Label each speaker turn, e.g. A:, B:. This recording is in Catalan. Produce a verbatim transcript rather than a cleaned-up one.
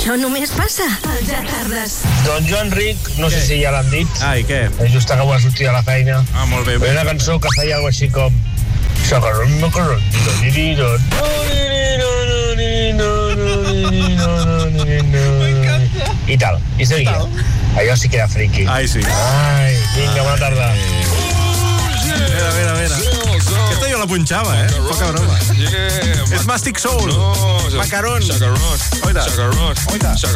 A: Això només passa al Ja Tardes.
B: Doncs jo, Enric, no sé si ja l'han dit.
C: Ah, i què?
B: Just acabo de sortir a la feina.
C: Ah, molt bé.
B: Hi ha una cançó que feia alguna així com... Xacarrón, macarrón, niriron. I tal, i seguia. Allò sí que era friki.
C: Ai, sí.
B: Ai, vinga, bona tarda.
C: Mira, mira, mira. Aquesta jo la punxava, eh? Poca broma. És Mastic Soul. Macarón.
D: Chacarrón.
C: Oida.
D: Chacarrón.
C: Oida.